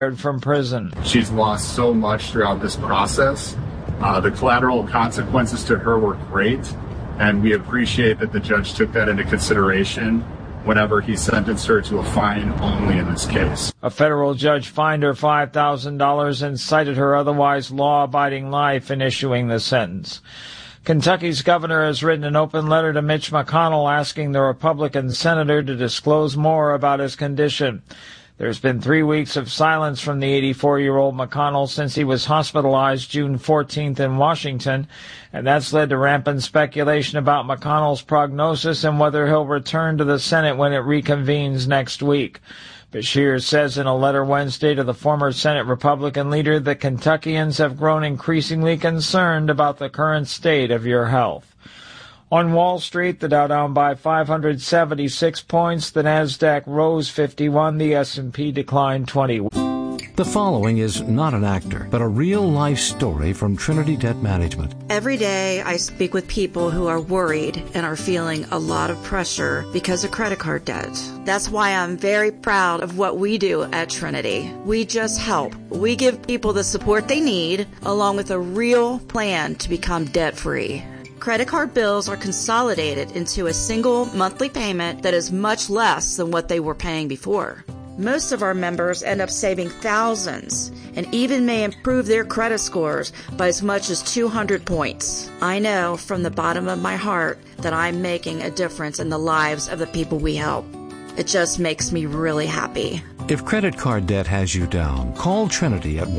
from prison. She's lost so much throughout this process. The collateral consequences to her were great, and we appreciate that the judge took that into consideration whenever he sentenced her to a fine only in this case. A federal judge fined her $5,000 and cited her otherwise law-abiding life in issuing the sentence. Kentucky's governor has written an open letter to Mitch McConnell asking the Republican senator to disclose more about his condition. There's been 3 weeks of silence from the 84-year-old McConnell since he was hospitalized June 14th in Washington, and that's led to rampant speculation about McConnell's prognosis and whether he'll return to the Senate when it reconvenes next week. Beshear says in a letter Wednesday to the former Senate Republican leader that Kentuckians have grown increasingly concerned about the current state of your health. On Wall Street, the Dow down by 576 points, the Nasdaq rose 51, the S&P declined 20. The following is not an actor, but a real-life story from Trinity Debt Management. Every day I speak with people who are worried and are feeling a lot of pressure because of credit card debt. That's why I'm very proud of what we do at Trinity. We just help. We give people the support they need, along with a real plan to become debt-free. Credit card bills are consolidated into a single monthly payment that is much less than what they were paying before. Most of our members end up saving thousands and even may improve their credit scores by as much as 200 points. I know from the bottom of my heart that I'm making a difference in the lives of the people we help. It just makes me really happy. If credit card debt has you down, call Trinity at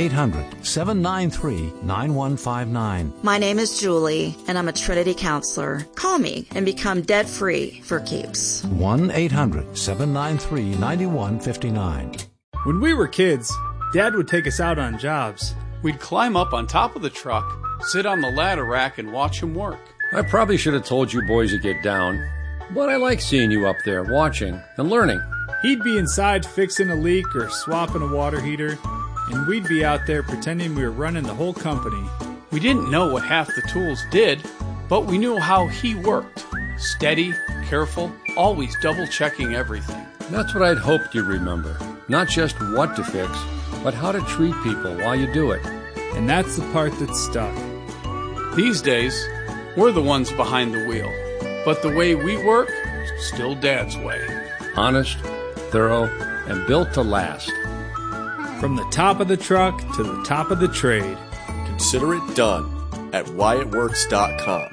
1-800-793-9159. My name is Julie, and I'm a Trinity counselor. Call me and become debt-free for keeps. 1-800-793-9159. When we were kids, Dad would take us out on jobs. We'd climb up on top of the truck, sit on the ladder rack, and watch him work. I probably should have told you boys to get down, but I like seeing you up there watching and learning. He'd be inside fixing a leak or swapping a water heater, and we'd be out there pretending we were running the whole company. We didn't know what half the tools did, but we knew how he worked. Steady, careful, always double-checking everything. That's what I'd hoped you'd remember. Not just what to fix, but how to treat people while you do it. And that's the part that stuck. These days, we're the ones behind the wheel, but the way we work, still Dad's way. Honest, thorough, and built to last. From the top of the truck to the top of the trade. Consider it done at WyattWorks.com.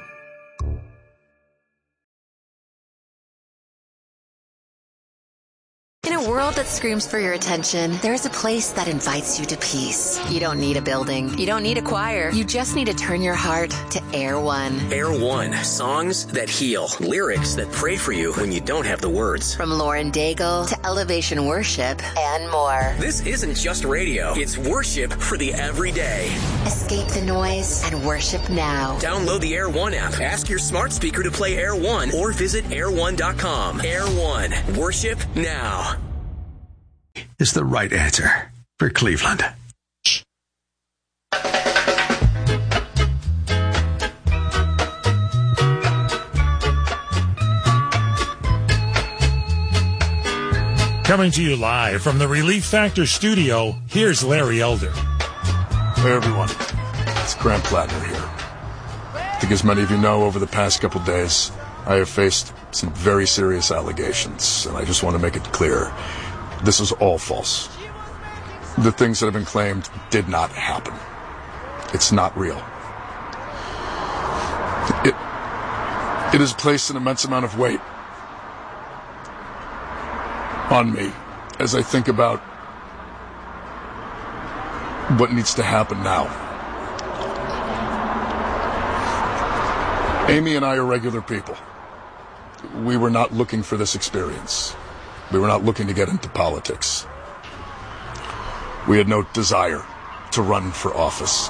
In a world that screams for your attention, there's a place that invites you to peace. You don't need a building. You don't need a choir. You just need to turn your heart to Air One. Air One. Songs that heal. Lyrics that pray for you when you don't have the words. From Lauren Daigle to Elevation Worship and more. This isn't just radio. It's worship for the everyday. Escape the noise and worship now. Download the Air One app. Ask your smart speaker to play Air One or visit air1.com. Air One. Worship now. Is the right answer for Cleveland. Coming to you live from the Relief Factor studio, here's Larry Elder. Hey everyone, it's Grant Plattner here. I think as many of you know, over the past couple days, I have faced some very serious allegations, and I just want to make it clear. This is all false. The things that have been claimed did not happen. It's not real. It has placed an immense amount of weight on me as I think about what needs to happen now. Amy and I are regular people. We were not looking for this experience. We were not looking to get into politics. We had no desire to run for office.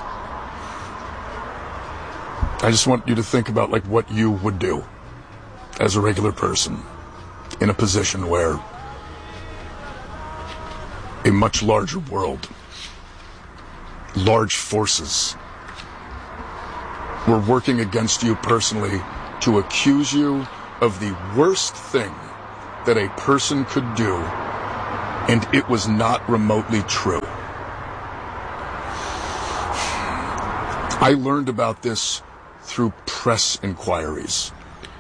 I just want you to think about like what you would do as a regular person in a position where a much larger world, large forces, were working against you personally to accuse you of the worst thing that a person could do And it was not remotely true. I learned about this through press inquiries.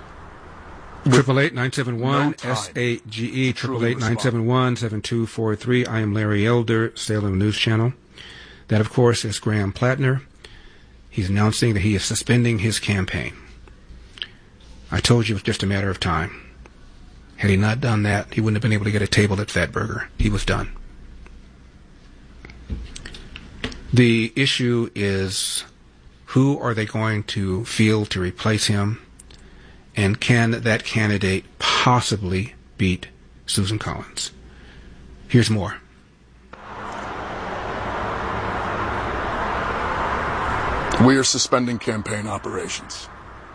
888-971-SAGE, 888-971-7243. I am Larry Elder, Salem News Channel. That, of course, is Graham Plattner. He's announcing that he is suspending his campaign. I told you it was just a matter of time. Had he not done that, he wouldn't have been able to get a table at Fatburger. He was done. The issue is, who are they going to field to replace him? And can that candidate possibly beat Susan Collins? Here's more. We are suspending campaign operations.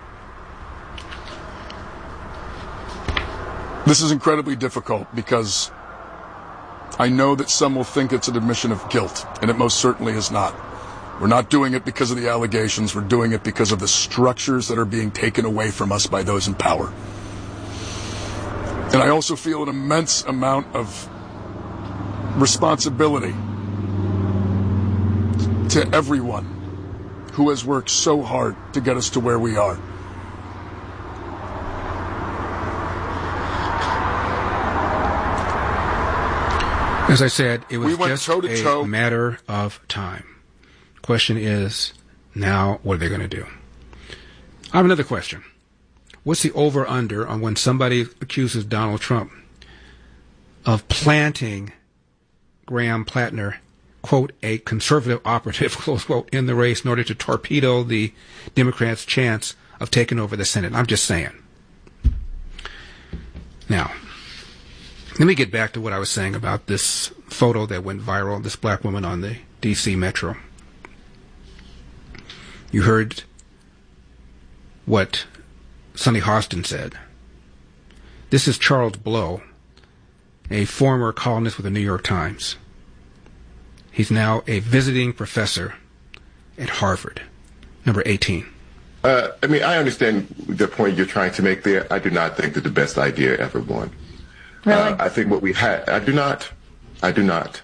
This is incredibly difficult because I know that some will think it's an admission of guilt, and it most certainly is not. We're not doing it because of the allegations. We're doing it because of the structures that are being taken away from us by those in power. And I also feel an immense amount of responsibility to everyone who has worked so hard to get us to where we are. As I said, it was just a matter of time. Question is, now what are they going to do? I have another question. What's the over-under on when somebody accuses Donald Trump of planting Graham Plattner, quote, a conservative operative, close quote, in the race in order to torpedo the Democrats' chance of taking over the Senate? I'm just saying. Now, let me get back to what I was saying about this photo that went viral, this black woman on the D.C. Metro. You heard what Sonny Hostin said. This is Charles Blow, a former columnist with the New York Times. He's now a visiting professor at Harvard, number 18. I understand the point you're trying to make there. I do not think that the best idea ever won. Really? I think what we had, I do not. At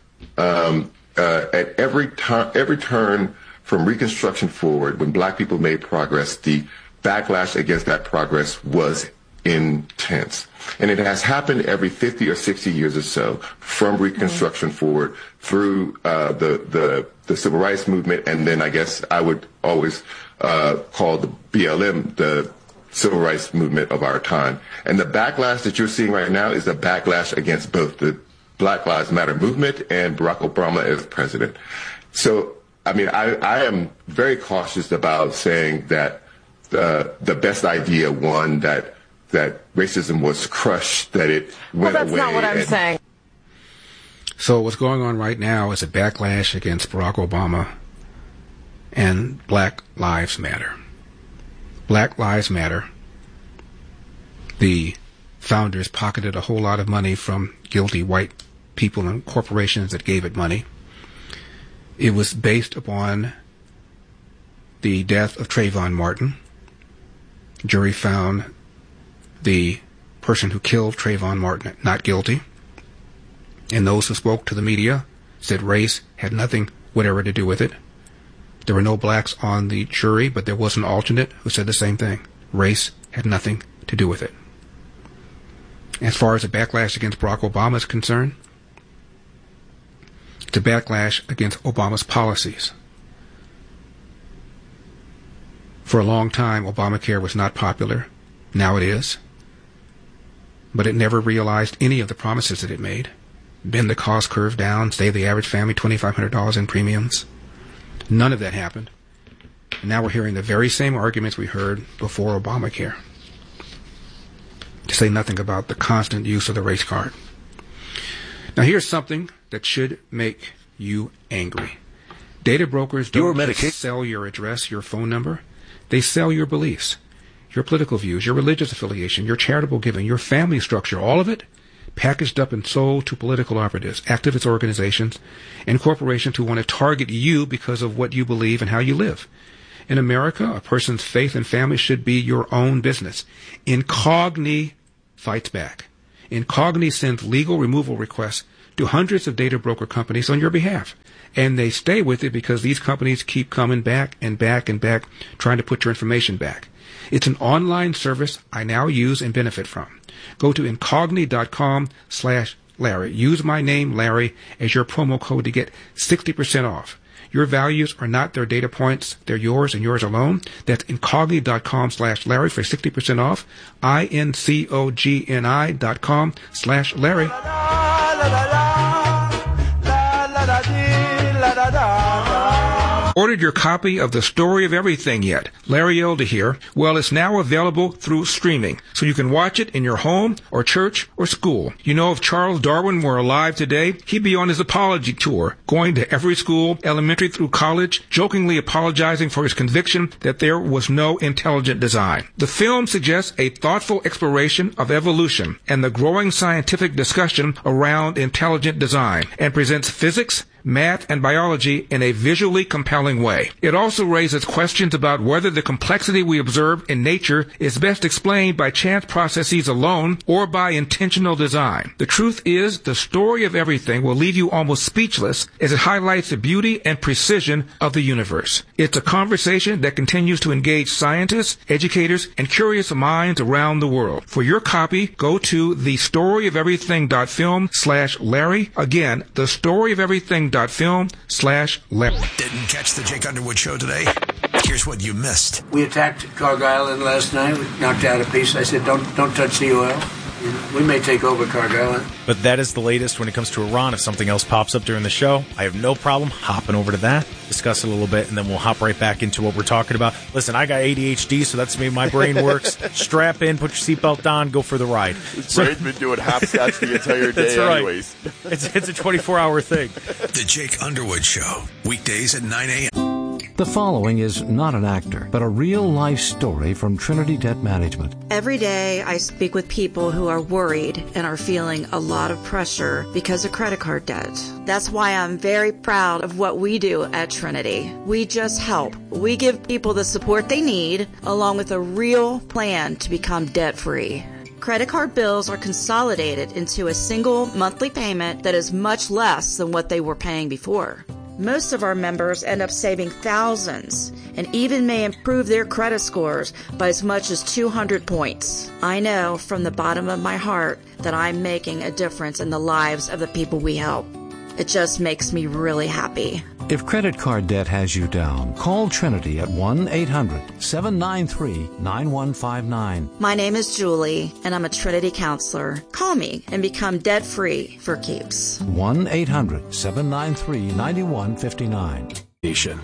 every turn from Reconstruction forward, when black people made progress, the backlash against that progress was intense. And it has happened every 50 or 60 years or so, from Reconstruction forward through the Civil Rights Movement, and then I guess I would always call the BLM the Civil Rights Movement of our time. And the backlash that you're seeing right now is a backlash against both the Black Lives Matter movement and Barack Obama as president. So, I am very cautious about saying that the best idea won, that racism was crushed, that it went away. Well, that's not what I'm saying. So what's going on right now is a backlash against Barack Obama and Black Lives Matter. Black Lives Matter, the founders pocketed a whole lot of money from guilty white people and corporations that gave it money. It was based upon the death of Trayvon Martin. Jury found the person who killed Trayvon Martin not guilty. And those who spoke to the media said race had nothing whatever to do with it. There were no blacks on the jury, but there was an alternate who said the same thing. Race had nothing to do with it. As far as the backlash against Barack Obama is concerned, it's a backlash against Obama's policies. For a long time, Obamacare was not popular. Now it is. But it never realized any of the promises that it made. Bend the cost curve down, save the average family $2,500 in premiums. None of that happened. And now we're hearing the very same arguments we heard before Obamacare. To say nothing about the constant use of the race card. Now here's something that should make you angry. Data brokers don't just sell your address, your phone number. They sell your beliefs, your political views, your religious affiliation, your charitable giving, your family structure, all of it packaged up and sold to political operatives, activist organizations, and corporations who want to target you because of what you believe and how you live. In America, a person's faith and family should be your own business. Incogni fights back. Incogni sends legal removal requests to hundreds of data broker companies on your behalf. And they stay with it because these companies keep coming back and back and back, trying to put your information back. It's an online service I now use and benefit from. Go to incogni.com/Larry. Use my name, Larry, as your promo code to get 60% off. Your values are not their data points. They're yours and yours alone. That's incogni.com/Larry for 60% off. incogni.com/Larry. Ordered your copy of The Story of Everything yet? Larry Elder here. Well, it's now available through streaming, so you can watch it in your home or church or school. You know, if Charles Darwin were alive today, he'd be on his apology tour, going to every school, elementary through college, jokingly apologizing for his conviction that there was no intelligent design. The film suggests a thoughtful exploration of evolution and the growing scientific discussion around intelligent design, and presents physics, math, and biology in a visually compelling way. It also raises questions about whether the complexity we observe in nature is best explained by chance processes alone or by intentional design. The truth is, The Story of Everything will leave you almost speechless as it highlights the beauty and precision of the universe. It's a conversation that continues to engage scientists, educators, and curious minds around the world. For your copy, go to thestoryoferything.film/Larry. Again, thestoryoferything.film/Larry. Didn't catch the Jake Underwood show today? Here's what you missed. We attacked Cargo Island last night. We knocked out a piece. I said, don't touch the oil. We may take over Cargo Island. But that is the latest when it comes to Iran. If something else pops up during the show, I have no problem hopping over to that, discuss it a little bit, and then we'll hop right back into what we're talking about. Listen, I got ADHD, so that's the way my brain works. Strap in, put your seatbelt on, go for the ride. His brain's been doing hopscotch the entire day anyways. It's a 24-hour thing. The Jake Underwood Show, weekdays at 9 a.m. The following is not an actor, but a real-life story from Trinity Debt Management. Every day I speak with people who are worried and are feeling a lot of pressure because of credit card debt. That's why I'm very proud of what we do at Trinity. We just help. We give people the support they need, along with a real plan to become debt-free. Credit card bills are consolidated into a single monthly payment that is much less than what they were paying before. Most of our members end up saving thousands and even may improve their credit scores by as much as 200 points. I know from the bottom of my heart that I'm making a difference in the lives of the people we help. It just makes me really happy. If credit card debt has you down, call Trinity at 1-800-793-9159. My name is Julie, and I'm a Trinity counselor. Call me and become debt-free for keeps. 1-800-793-9159.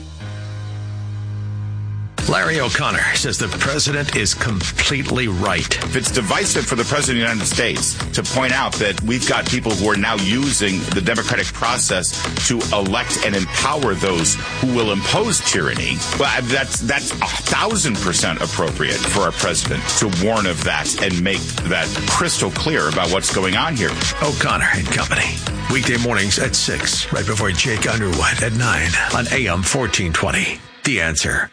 Larry O'Connor says the president is completely right. If it's divisive for the president of the United States to point out that we've got people who are now using the democratic process to elect and empower those who will impose tyranny, well, that's 1,000% appropriate for our president to warn of that and make that crystal clear about what's going on here. O'Connor and Company. Weekday mornings at 6, right before Jake Underwood at 9 on AM 1420. The Answer.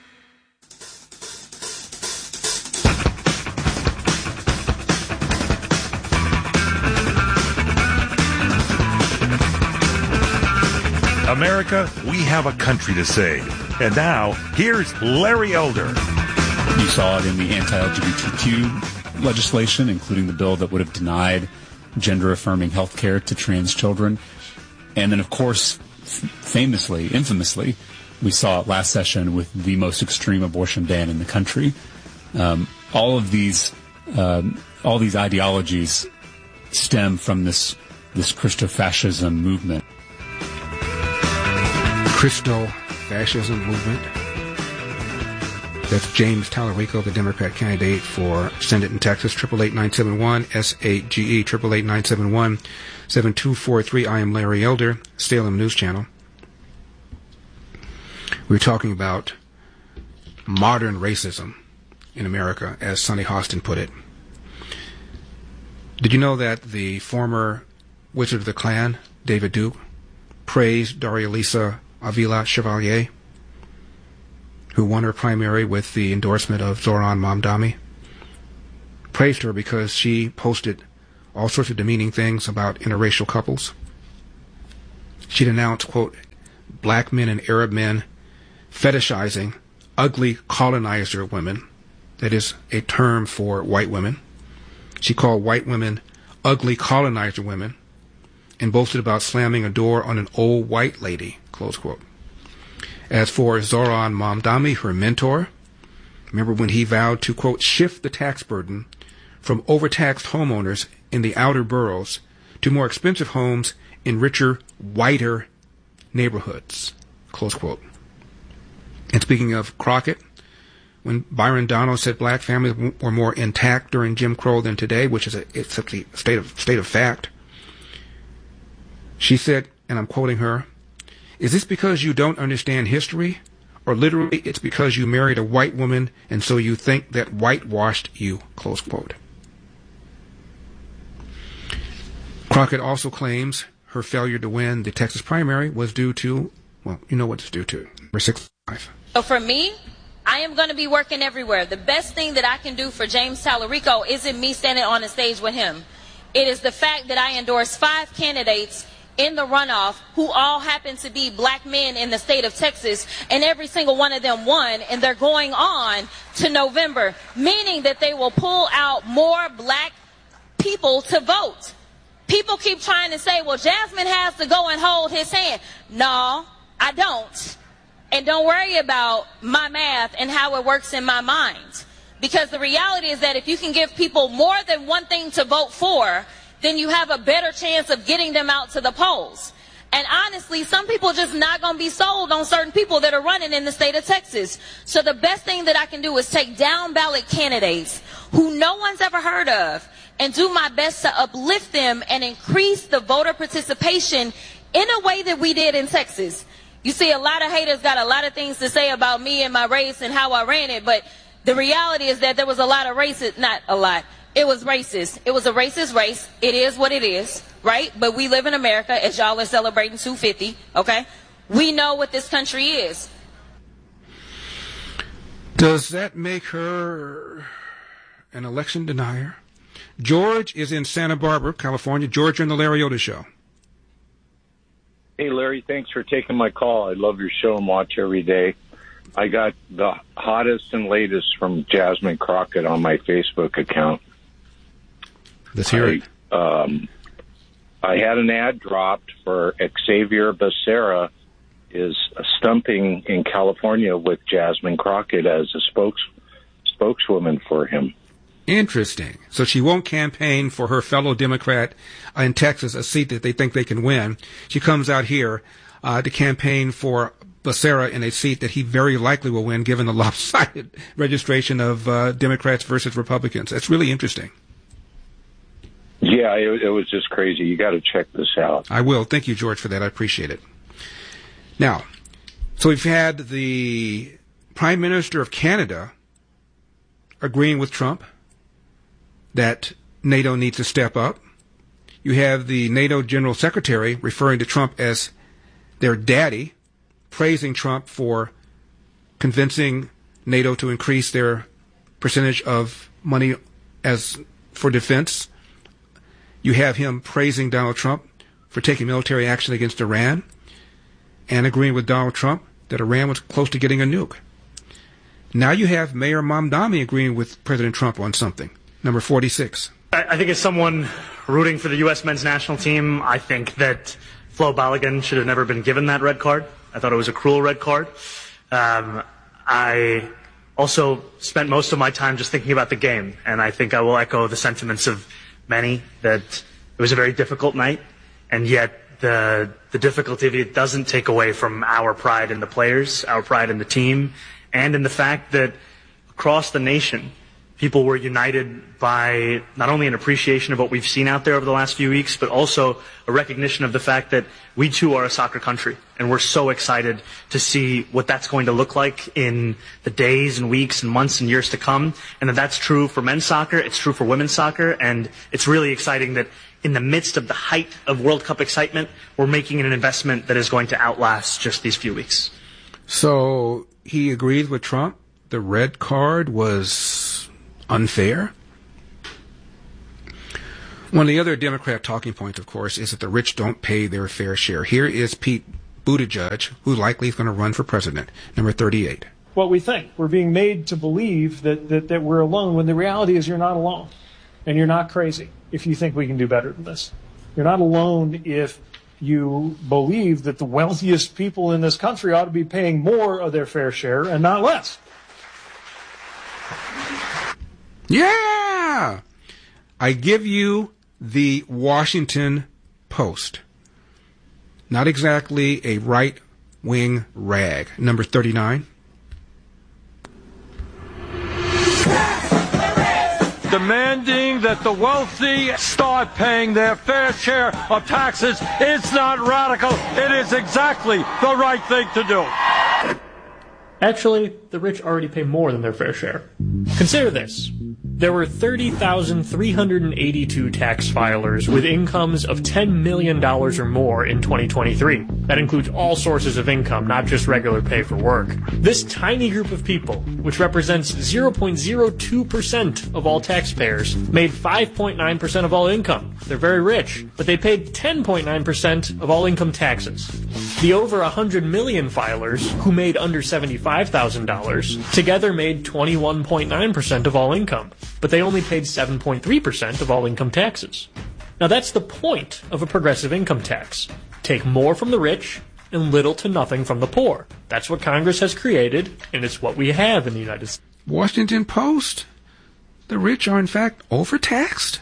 America, we have a country to save. And now, here's Larry Elder. You saw it in the anti-LGBTQ legislation, including the bill that would have denied gender-affirming health care to trans children. And then, of course, infamously, we saw it last session with the most extreme abortion ban in the country. All these ideologies stem from this Christofascism movement. Christo-fascism movement. That's James Talarico, the Democrat candidate for Senate in Texas. 888-971 SAGE 888-971-7243. I am Larry Elder, Salem News Channel. We're talking about modern racism in America, as Sonny Hostin put it. Did you know that the former Wizard of the Klan, David Duke, praised Doralisa Avila Chevalier, who won her primary with the endorsement of Zoran Mamdani? Praised her because she posted all sorts of demeaning things about interracial couples. She denounced, quote, black men and Arab men fetishizing ugly colonizer women. That is a term for white women. She called white women ugly colonizer women and boasted about slamming a door on an old white lady, close quote. As for Zoran Mamdani, her mentor, remember when he vowed to, quote, shift the tax burden from overtaxed homeowners in the outer boroughs to more expensive homes in richer, whiter neighborhoods, close quote. And speaking of Crockett, when Byron Donald said black families were more intact during Jim Crow than today, which is it's a state of fact, she said, and I'm quoting her, "Is this because you don't understand history? Or literally it's because you married a white woman and so you think that whitewashed you," close quote. Crockett also claims her failure to win the Texas primary was due to, well, you know what it's due to. Number 65. So for me, I am going to be working everywhere. The best thing that I can do for James Tallarico isn't me standing on the stage with him. It is the fact that I endorsed 5 candidates in the runoff who all happen to be black men in the state of Texas, and every single one of them won, and they're going on to November, meaning that they will pull out more black people to vote. People keep trying to say, well, Jasmine has to go and hold his hand. No, I don't. And don't worry about my math and how it works in my mind. Because the reality is that if you can give people more than one thing to vote for, then you have a better chance of getting them out to the polls. And honestly, some people are just not going to be sold on certain people that are running in the state of Texas. So the best thing that I can do is take down ballot candidates who no one's ever heard of and do my best to uplift them and increase the voter participation in a way that we did in Texas. You see, a lot of haters got a lot of things to say about me and my race and how I ran it, but the reality is that there was a lot of racist, not a lot, it was racist. It was a racist race. It is what it is, right? But we live in America, as y'all are celebrating 250, okay? We know what this country is. Does that make her an election denier? George is in Santa Barbara, California. George, you're on the Larry Otis Show. Hey, Larry, thanks for taking my call. I love your show and watch every day. I got the hottest and latest from Jasmine Crockett on my Facebook account. Let's hear it. I had an ad dropped for Xavier Becerra is stumping in California with Jasmine Crockett as a spokeswoman for him. Interesting. So she won't campaign for her fellow Democrat in Texas, a seat that they think they can win. She comes out here to campaign for Becerra in a seat that he very likely will win, given the lopsided registration of Democrats versus Republicans. That's really interesting. Yeah, it was just crazy. You got to check this out. I will. Thank you, George, for that. I appreciate it. Now, so we've had the Prime Minister of Canada agreeing with Trump that NATO needs to step up. You have the NATO General Secretary referring to Trump as their daddy, praising Trump for convincing NATO to increase their percentage of money as for defense. You have him praising Donald Trump for taking military action against Iran and agreeing with Donald Trump that Iran was close to getting a nuke. Now you have Mayor Mamdani agreeing with President Trump on something. Number 46. I think as someone rooting for the U.S. men's national team, I think that Flo Balogun should have never been given that red card. I thought it was a cruel red card. I also spent most of my time just thinking about the game, and I think I will echo the sentiments of many that it was a very difficult night, and yet the difficulty of it doesn't take away from our pride in the players, our pride in the team, and in the fact that across the nation, people were united by not only an appreciation of what we've seen out there over the last few weeks, but also a recognition of the fact that we too are a soccer country. And we're so excited to see what that's going to look like in the days and weeks and months and years to come. And that's true for men's soccer, it's true for women's soccer, and it's really exciting that in the midst of the height of World Cup excitement, we're making an investment that is going to outlast just these few weeks. So he agrees with Trump. The red card was unfair. One of the other Democrat talking points, of course, is that the rich don't pay their fair share. Here is Pete Buttigieg, who likely is going to run for president, number 38. What we think. We're being made to believe that we're alone, when the reality is you're not alone. And you're not crazy if you think we can do better than this. You're not alone if you believe that the wealthiest people in this country ought to be paying more of their fair share and not less. Yeah! I give you the Washington Post. Not exactly a right-wing rag. Number 39. Demanding that the wealthy start paying their fair share of taxes. It's not radical. It is exactly the right thing to do. Actually, the rich already pay more than their fair share. Consider this. There were 30,382 tax filers with incomes of $10 million or more in 2023. That includes all sources of income, not just regular pay for work. This tiny group of people, which represents 0.02% of all taxpayers, made 5.9% of all income. They're very rich, but they paid 10.9% of all income taxes. The over 100 million filers, who made under $75,000, together made 21.9% of all income, but they only paid 7.3% of all income taxes. Now that's the point of a progressive income tax. Take more from the rich and little to nothing from the poor. That's what Congress has created, and it's what we have in the United States. Washington Post. The rich are in fact overtaxed.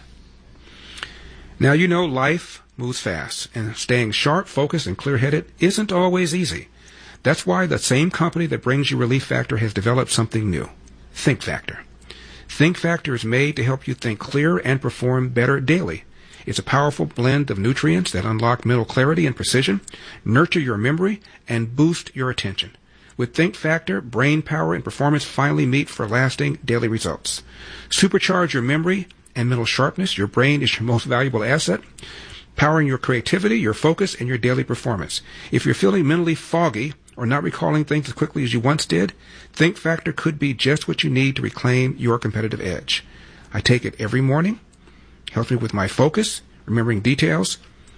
Now you know life moves fast, and staying sharp, focused, and clear-headed isn't always easy. That's why the same company that brings you Relief Factor has developed something new, Think Factor. Think Factor is made to help you think clearer and perform better daily. It's a powerful blend of nutrients that unlock mental clarity and precision, nurture your memory, and boost your attention. With Think Factor, brain power and performance finally meet for lasting daily results. Supercharge your memory and mental sharpness. Your brain is your most valuable asset, powering your creativity, your focus, and your daily performance. If you're feeling mentally foggy or not recalling things as quickly as you once did, Think Factor could be just what you need to reclaim your competitive edge. I take it every morning. Helps me with my focus, remembering details.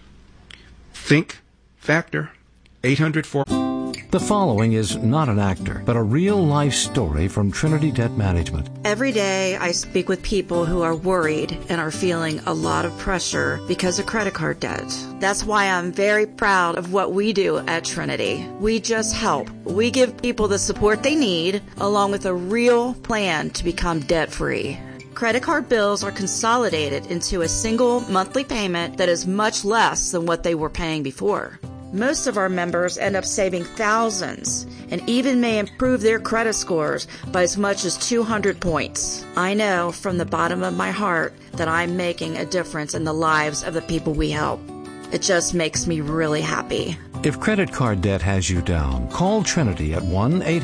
Think Factor, 800-4... The following is not an actor, but a real-life story from Trinity Debt Management. Every day I speak with people who are worried and are feeling a lot of pressure because of credit card debt. That's why I'm very proud of what we do at Trinity. We just help. We give people the support they need, along with a real plan to become debt-free. Credit card bills are consolidated into a single monthly payment that is much less than what they were paying before. Most of our members end up saving thousands and even may improve their credit scores by as much as 200 points. I know from the bottom of my heart that I'm making a difference in the lives of the people we help. It just makes me really happy. If credit card debt has you down, call Trinity at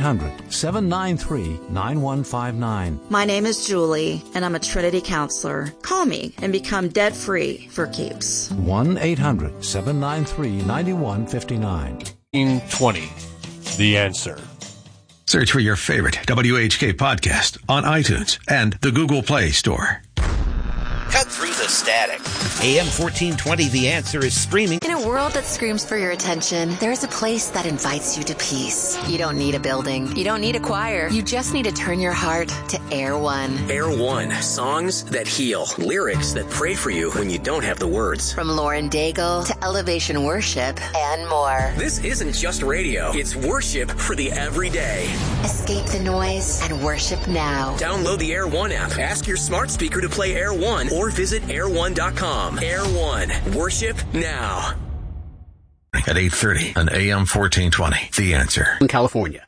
1-800-793-9159. My name is Julie, and I'm a Trinity counselor. Call me and become debt-free for keeps. 1-800-793-9159. 1920. The Answer. Search for your favorite WHK podcast on iTunes and the Google Play Store. Cut through the static. AM 1420, The Answer is streaming. In a world that screams for your attention, there's a place that invites you to peace. You don't need a building. You don't need a choir. You just need to turn your heart to Air One. Air One. Songs that heal. Lyrics that pray for you when you don't have the words. From Lauren Daigle to Elevation Worship and more. This isn't just radio. It's worship for the everyday. Escape the noise and worship now. Download the Air One app. Ask your smart speaker to play Air One or visit air1.com. Air One. Worship now. At 8:30 on AM 1420. The Answer. In California.